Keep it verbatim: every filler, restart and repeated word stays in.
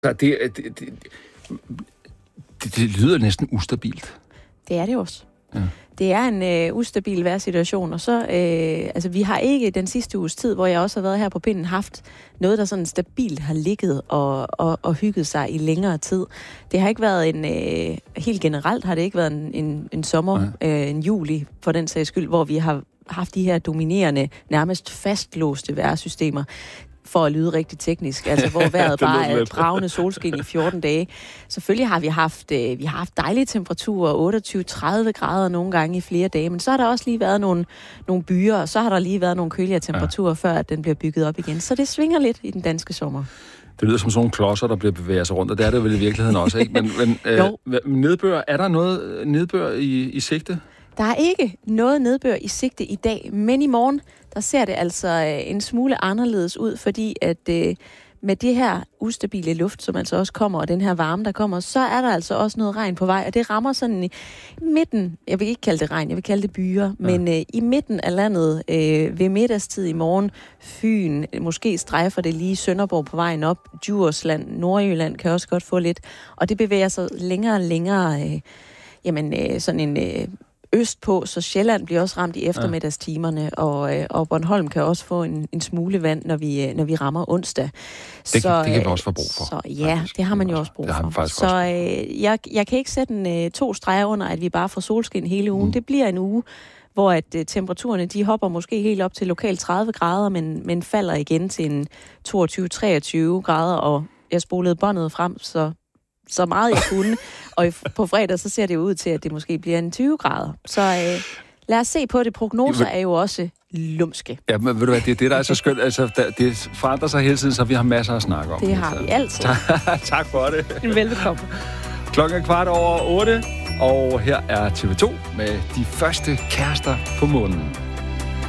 Så det, det, det, det, det lyder næsten ustabilt. Det er det også. Ja. Det er en øh, ustabil vejrsituation, og så, øh, altså vi har ikke den sidste uges tid, hvor jeg også har været her på pinden, haft noget, der sådan stabilt har ligget og, og, og hygget sig i længere tid. Det har ikke været en, øh, helt generelt har det ikke været en, en, en sommer, øh, en juli for den sags skyld, hvor vi har haft de her dominerende, nærmest fastlåste vejrsystemer, for at lyde rigtig teknisk, altså hvor vejret bare er bravende solskin i fjorten dage. Selvfølgelig har vi haft, øh, vi har haft dejlige temperaturer, otteogtyve til tredive grader nogle gange i flere dage, men så har der også lige været nogle, nogle byer, og så har der lige været nogle køligere temperaturer, ja. Før at den bliver bygget op igen. Så det svinger lidt i den danske sommer. Det lyder som sådan nogle klodser, der bliver bevæget sig rundt, og det er det vel i virkeligheden også, ikke? Men, men øh, nedbør, er der noget nedbør i, i sigte? Der er ikke noget nedbør i sigte i dag, men i morgen, der ser det altså en smule anderledes ud, fordi at øh, med det her ustabile luft, som altså også kommer, og den her varme, der kommer, så er der altså også noget regn på vej, og det rammer sådan i midten, jeg vil ikke kalde det regn, jeg vil kalde det byer, ja. Men øh, i midten af landet, øh, ved middagstid i morgen, Fyn, måske strejfer det lige Sønderborg på vejen op, Djursland, Nordjylland kan også godt få lidt, og det bevæger sig længere og længere, øh, jamen øh, sådan en... Øh, østpå, så Sjælland bliver også ramt i eftermiddagstimerne, og, øh, og Bornholm kan også få en, en smule vand, når vi, når vi rammer onsdag. Det, så, det kan vi også få brug for. Så, ja, faktisk. Det har man jo også brug for. Så øh, jeg, jeg kan ikke sætte en, øh, to streger under, at vi bare får solskin hele ugen. Mm. Det bliver en uge, hvor at, øh, temperaturerne de hopper måske helt op til lokalt tredive grader, men, men falder igen til en toogtyve til treogtyve grader, og jeg spolede båndet frem, så så meget jeg kunne, og på fredag så ser det ud til, at det måske bliver en tyve grader. Så øh, lad os se på det. Prognoser er jo også lumske. Ja, men ved du hvad, det er det, der er så skønt. Altså, det forandrer sig hele tiden, så vi har masser at snakke om. Det har vi altid. Tak for det. Velbekomme. Klokken er kvart over otte, og her er T V to med De første kærester på månen.